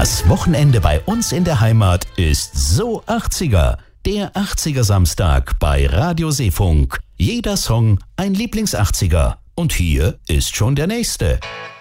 Das Wochenende bei uns in der Heimat ist so 80er. Der 80er Samstag bei Radio Seefunk. Jeder Song ein Lieblings-80er. Und hier ist schon der nächste.